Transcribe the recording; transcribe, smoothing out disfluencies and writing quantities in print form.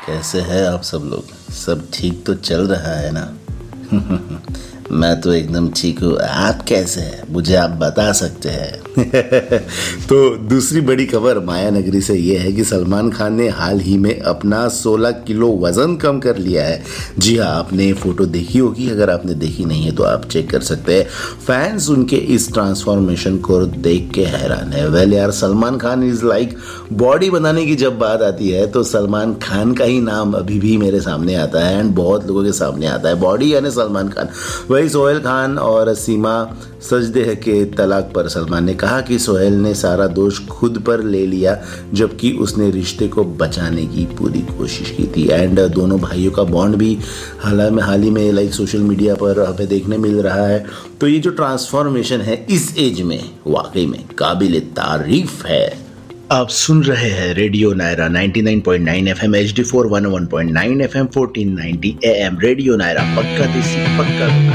कैसे हैं आप सब लोग? सब ठीक तो चल रहा है ना? मैं तो एकदम ठीक हूँ। आप कैसे हैं मुझे आप बता सकते हैं। तो दूसरी बड़ी खबर माया नगरी से ये है कि सलमान खान ने हाल ही में अपना 16 किलो वजन कम कर लिया है। जी हाँ, आपने फोटो देखी होगी, अगर आपने देखी नहीं है तो आप चेक कर सकते हैं। फैंस उनके इस ट्रांसफॉर्मेशन को देख के हैरान है। वेल यार, Salman Khan is like body बनाने की जब बात आती है तो सलमान खान का ही नाम अभी भी मेरे सामने आता है एंड बहुत लोगों के सामने आता है। बॉडी यानी सलमान खान। वही सोहेल खान और सीमा सजदे के तलाक पर सलमान ने कहा कि सोहेल ने सारा दोष खुद पर ले लिया जबकि उसने रिश्ते को बचाने की पूरी कोशिश की थी। एंड दोनों भाइयों का बॉन्ड भी हाल ही में लाइक सोशल मीडिया पर हमें देखने मिल रहा है। तो ये जो ट्रांसफॉर्मेशन है इस एज में वाकई में काबिल तारीफ है। आप सुन रहे हैं radio Naira 99.9 FM HD4 101.9 FM 1490 AM। Radio Naira, पक्का देसी पक्का।